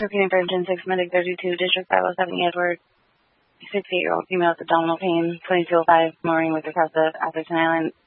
Repeating for 10-6, Medic 32, District 507, Edward, 68-year-old female with abdominal pain, 2205, Maureen with the Casa, Atherton Island,